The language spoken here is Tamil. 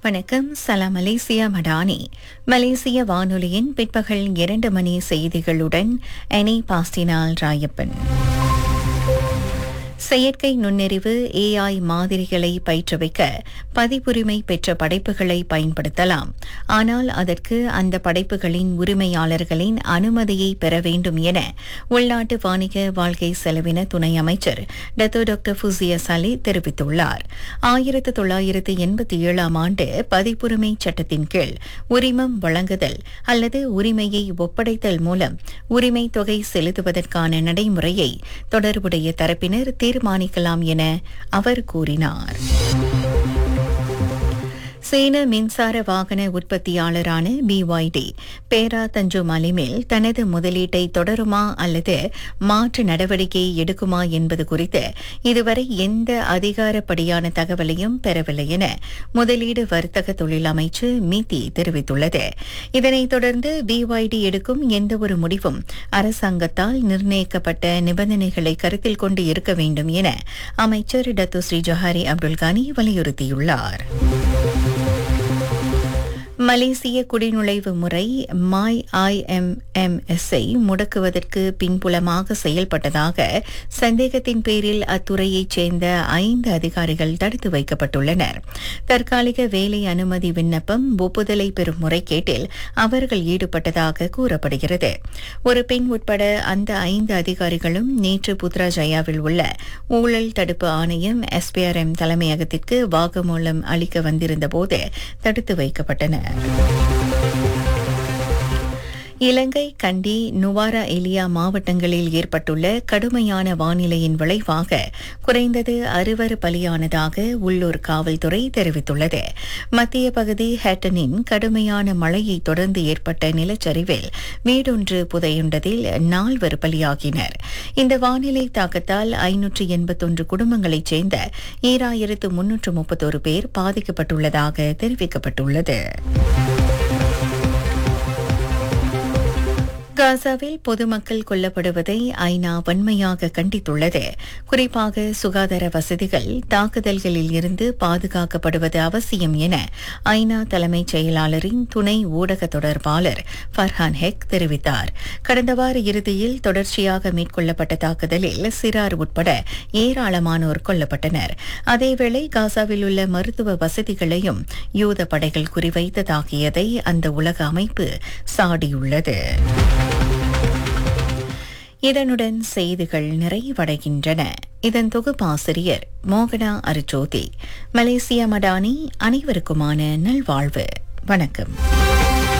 வணக்கம். சலாம் மலேசியா மடானி. மலேசிய வானொலியின் பிற்பகல் 2 மணி செய்திகளுடன் அனி பாஸ்டினால் ராயப்பன். செயற்கை நுண்ணறிவு AI மாதிரிகளை பயிற்றுவிக்க பதிப்புரிமை பெற்ற படைப்புகளை பயன்படுத்தலாம். ஆனால் அதற்கு அந்த படைப்புகளின் உரிமையாளர்களின் அனுமதியை பெற வேண்டும் என உள்நாட்டு வாணிக வாழ்க்கை செலவின துணை அமைச்சர் டாக்டர் ஃபுசியா சலி தெரிவித்துள்ளார். 1987 ஆண்டு பதிப்புரிமை சட்டத்தின் கீழ் உரிமம் வழங்குதல் அல்லது உரிமையை ஒப்படைத்தல் மூலம் உரிமை தொகை செலுத்துவதற்கான நடைமுறையை தொடர்புடைய தரப்பினர் தீர்மானிக்கலாம் என அவர் கூறினார். சீன மின்சார வாகன உற்பத்தியாளரான BYD பேரா தஞ்சோங் மலிமில் தனது முதலீட்டை தொடருமா அல்லது மாற்று நடவடிக்கை எடுக்குமா என்பது குறித்து இதுவரை எந்த அதிகாரப்படியான தகவலையும் பெறவில்லை என முதலீடு வர்த்தக தொழில் அமைச்சு மிதி தெரிவித்துள்ளது. இதனைத் தொடர்ந்து BYD எடுக்கும் எந்தவொரு முடிவும் அரசாங்கத்தால் நிர்ணயிக்கப்பட்ட நிபந்தனைகளை கருத்தில் கொண்டு இருக்க வேண்டும் என அமைச்சர் டத்து ஸ்ரீ ஜொஹாரி அப்துல் கானி வலியுறுத்தியுள்ளார். மலேசிய குடிநுழைவு முறை MyIMMS-ஐ முடக்குவதற்கு பின்புலமாக செயல்பட்டதாக சந்தேகத்தின் பேரில் அத்துறையைச் சேர்ந்த 5 அதிகாரிகள் தடுத்து வைக்கப்பட்டுள்ளனர். தற்காலிக வேலை அனுமதி விண்ணப்பம் ஒப்புதலை பெறும் முறைகேட்டில் அவர்கள் ஈடுபட்டதாக கூறப்படுகிறது. ஒரு பெண் உட்பட அந்த 5 அதிகாரிகளும் நேற்று புத்ராஜயாவில் உள்ள ஊழல் தடுப்பு ஆணையம் SPRM தலைமையகத்திற்கு வாக்குமூலம் அளிக்க வந்திருந்தபோது தடுத்து வைக்கப்பட்டனர். இலங்கை, கண்டி, நுவாரா எலியா மாவட்டங்களில் ஏற்பட்டுள்ள கடுமையான வானிலையின் விளைவாக குறைந்தது 6 பலியானதாக உள்ளூர் காவல்துறை தெரிவித்துள்ளது. மத்திய பகுதி ஹேட்டனின் கடுமையான மழையை தொடர்ந்து ஏற்பட்ட நிலச்சரிவில் வீடொன்று புதையுண்டதில் 4 பலியாகினர். இந்த வானிலை தாக்கத்தால் 581 குடும்பங்களைச் சேர்ந்த 2331 பேர் பாதிக்கப்பட்டுள்ளதாக தெரிவிக்கப்பட்டுள்ளது. காசாவில் பொதுமக்கள் கொல்லப்படுவதை ஐநா வன்மையாக கண்டித்துள்ளது. குறிப்பாக சுகாதார வசதிகள் தாக்குதல்களில் இருந்து பாதுகாக்கப்படுவது அவசியம் என ஐநா தலைமைச் செயலாளரின் துணை ஊடக தொடர்பாளர் ஃபர்ஹான் ஹெக் தெரிவித்தார். கடந்த வார இறுதியில் தொடர்ச்சியாக மேற்கொள்ளப்பட்ட தாக்குதலில் சிறார் உட்பட ஏராளமானோர் கொல்லப்பட்டனர். அதேவேளை காசாவில் உள்ள மருத்துவ வசதிகளையும் யூத படைகள் குறிவைத்து தாக்கியதை அந்த உலக அமைப்பு சாடியுள்ளது. இதனுடன் செய்திகள் நிறைவடைகின்றன. இதன் தொகுப்பாசிரியர் மோகனா அருஜோதி. மலேசியா மடானி. அனைவருக்குமான நல்வாழ்வு. வணக்கம்.